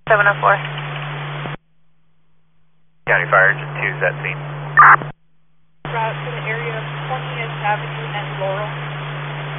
704. County Fire Engine 2 is at scene.